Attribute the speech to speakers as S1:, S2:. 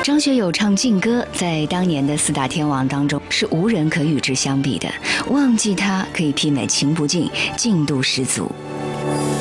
S1: 张学友唱劲歌，在当年的四大天王当中是无人可与之相比的。忘记他可以媲美情不尽，劲度十足。